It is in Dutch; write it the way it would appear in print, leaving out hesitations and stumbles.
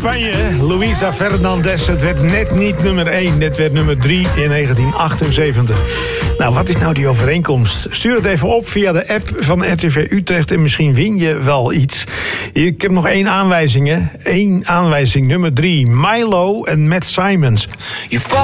Spanje, Luisa Fernandez. Het werd net niet nummer 1, het werd nummer 3 in 1978. Nou, wat is nou die overeenkomst? Stuur het even op via de app van RTV Utrecht en misschien win je wel iets. Ik heb nog 1 aanwijzing, hè. 1 aanwijzing, nummer 3. Milo en Matt Simons.